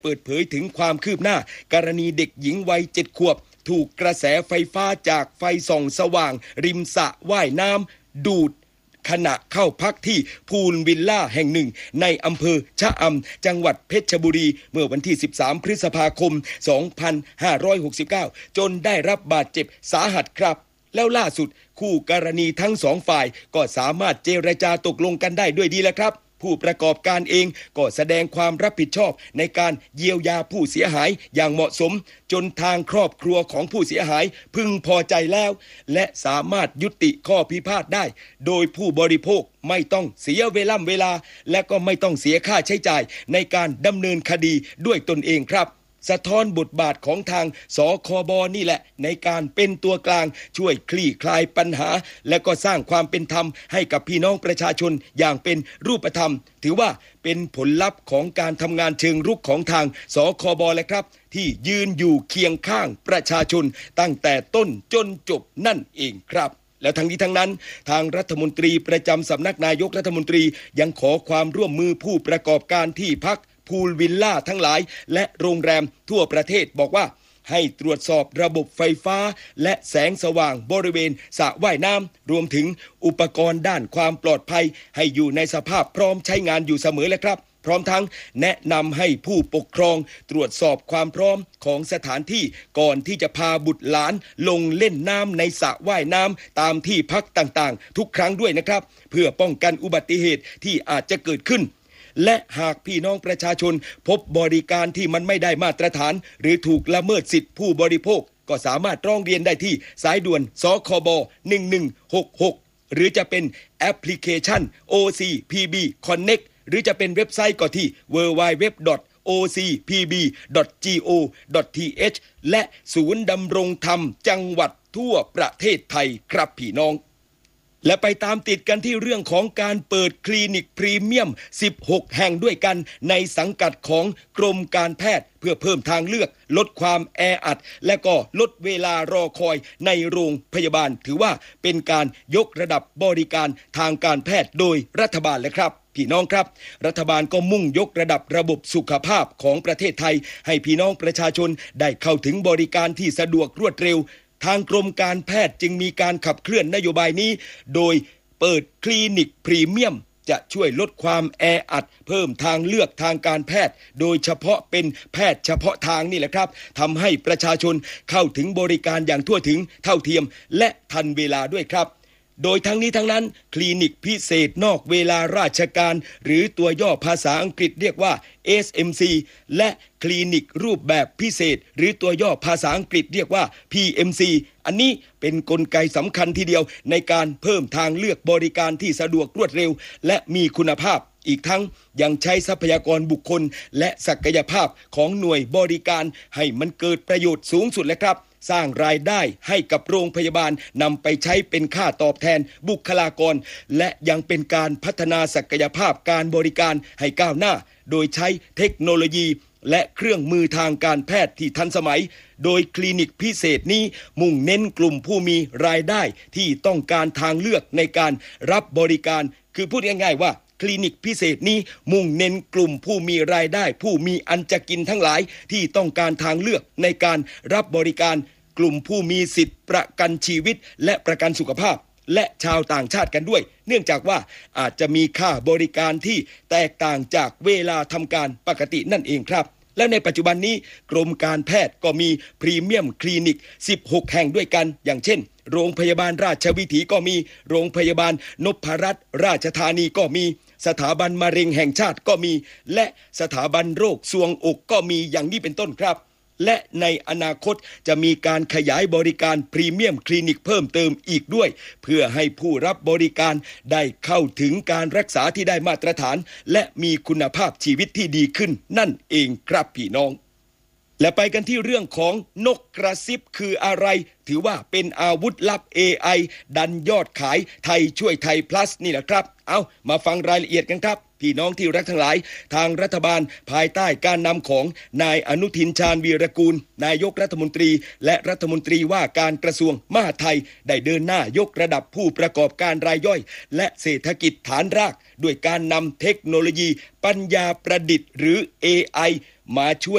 เปิดเผยถึงความคืบหน้ากรณีเด็กหญิงวัย7 ขวบถูกกระแสไฟฟ้าจากไฟส่องสว่างริมสระว่ายน้ำดูดขณะเข้าพักที่พูลวิลล่าแห่งหนึ่งในอำเภอชะอำจังหวัดเพชรบุรีเมื่อวันที่13 พฤษภาคม 2569 จนได้รับบาดเจ็บสาหัสครับแล้วล่าสุดคู่กรณีทั้งสองฝ่ายก็สามารถเจรจาตกลงกันได้ด้วยดีแล้วครับผู้ประกอบการเองก็แสดงความรับผิดชอบในการเยียวยาผู้เสียหายอย่างเหมาะสมจนทางครอบครัวของผู้เสียหายพึงพอใจแล้วและสามารถยุติข้อพิพาทได้โดยผู้บริโภคไม่ต้องเสียเวลาและก็ไม่ต้องเสียค่าใช้จ่ายในการดำเนินคดีด้วยตนเองครับสะท้อนบทบาทของทางสคบนี่แหละในการเป็นตัวกลางช่วยคลี่คลายปัญหาและก็สร้างความเป็นธรรมให้กับพี่น้องประชาชนอย่างเป็นรูปธรรมถือว่าเป็นผลลัพธ์ของการทำงานเชิงรุกของทางสคบเลยครับที่ยืนอยู่เคียงข้างประชาชนตั้งแต่ต้นจนจบนั่นเองครับแล้วทั้งนี้ทั้งนั้นทางรัฐมนตรีประจำสำนักนายกรัฐมนตรียังขอความร่วมมือผู้ประกอบการที่พักพูลวิลล่าทั้งหลายและโรงแรมทั่วประเทศบอกว่าให้ตรวจสอบระบบไฟฟ้าและแสงสว่างบริเวณสระว่ายน้ำรวมถึงอุปกรณ์ด้านความปลอดภัยให้อยู่ในสภาพพร้อมใช้งานอยู่เสมอเลยครับพร้อมทั้งแนะนำให้ผู้ปกครองตรวจสอบความพร้อมของสถานที่ก่อนที่จะพาบุตรหลานลงเล่นน้ำในสระว่ายน้ำตามที่พักต่างๆทุกครั้งด้วยนะครับเพื่อป้องกันอุบัติเหตุที่อาจจะเกิดขึ้นและหากพี่น้องประชาชนพบบริการที่มันไม่ได้มาตรฐานหรือถูกละเมิดสิทธิผู้บริโภคก็สามารถร้องเรียนได้ที่สายด่วนสคบ1166หรือจะเป็นแอปพลิเคชัน OCPB Connect หรือจะเป็นเว็บไซต์ก็ที่ www.ocpb.go.th และศูนย์ดำรงธรรมจังหวัดทั่วประเทศไทยครับพี่น้องและไปตามติดกันที่เรื่องของการเปิดคลินิกพรีเมียม16แห่งด้วยกันในสังกัดของกรมการแพทย์เพื่อเพิ่มทางเลือกลดความแออัดและก็ลดเวลารอคอยในโรงพยาบาลถือว่าเป็นการยกระดับบริการทางการแพทย์โดยรัฐบาลเลยครับพี่น้องครับรัฐบาลก็มุ่งยกระดับระบบสุขภาพของประเทศไทยให้พี่น้องประชาชนได้เข้าถึงบริการที่สะดวกรวดเร็วทางกรมการแพทย์จึงมีการขับเคลื่อนนโยบายนี้โดยเปิดคลินิกพรีเมียมจะช่วยลดความแออัดเพิ่มทางเลือกทางการแพทย์โดยเฉพาะเป็นแพทย์เฉพาะทางนี่แหละครับทำให้ประชาชนเข้าถึงบริการอย่างทั่วถึงเท่าเทียมและทันเวลาด้วยครับโดยทั้งนี้ทั้งนั้นคลินิกพิเศษนอกเวลาราชการหรือตัวย่อภาษาอังกฤษเรียกว่า SMC และคลินิกรูปแบบพิเศษหรือตัวย่อภาษาอังกฤษเรียกว่า PMC อันนี้เป็นกลไกสำคัญทีเดียวในการเพิ่มทางเลือกบริการที่สะดวกรวดเร็วและมีคุณภาพอีกทั้งยังใช้ทรัพยากรบุคคลและศักยภาพของหน่วยบริการให้มันเกิดประโยชน์สูงสุดเลยครับสร้างรายได้ให้กับโรงพยาบาลนำไปใช้เป็นค่าตอบแทนบุคลากรและยังเป็นการพัฒนาศักยภาพการบริการให้ก้าวหน้าโดยใช้เทคโนโลยีและเครื่องมือทางการแพทย์ที่ทันสมัยโดยคลินิกพิเศษนี้มุ่งเน้นกลุ่มผู้มีรายได้ที่ต้องการทางเลือกในการรับบริการคือพูดง่ายๆว่าคลินิกพิเศษนี้มุ่งเน้นกลุ่มผู้มีรายได้ผู้มีอันจะกินทั้งหลายที่ต้องการทางเลือกในการรับบริการกลุ่มผู้มีสิทธิประกันชีวิตและประกันสุขภาพและชาวต่างชาติกันด้วยเนื่องจากว่าอาจจะมีค่าบริการที่แตกต่างจากเวลาทำการปกตินั่นเองครับและในปัจจุบันนี้กรมการแพทย์ก็มีพรีเมียมคลินิก16แห่งด้วยกันอย่างเช่นโรงพยาบาลราชวิถีก็มีโรงพยาบาลนพรัตน์ราชธานีก็มีสถาบันมะเร็งแห่งชาติก็มีและสถาบันโรคทรวงอกก็มีอย่างนี้เป็นต้นครับและในอนาคตจะมีการขยายบริการพรีเมียมคลินิกเพิ่มเติมอีกด้วยเพื่อให้ผู้รับบริการได้เข้าถึงการรักษาที่ได้มาตรฐานและมีคุณภาพชีวิตที่ดีขึ้นนั่นเองครับพี่น้องและไปกันที่เรื่องของนกกระซิบคืออะไรถือว่าเป็นอาวุธลับ AI ดันยอดขายไทยช่วยไทย plus นี่แหละครับเอามาฟังรายละเอียดกันครับพี่น้องที่รักทั้งหลายทางรัฐบาลภายใต้การนำของนายอนุทินชาญวีรกูลนายกรัฐมนตรีและรัฐมนตรีว่าการกระทรวงมหาดไทยได้เดินหน้ายกระดับผู้ประกอบการรายย่อยและเศรษฐกิจฐานรากด้วยการนำเทคโนโลยีปัญญาประดิษฐ์หรือ AI มาช่วย